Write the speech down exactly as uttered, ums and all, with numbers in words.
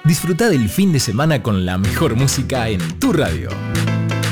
Disfruta del fin de semana con la mejor música en tu radio.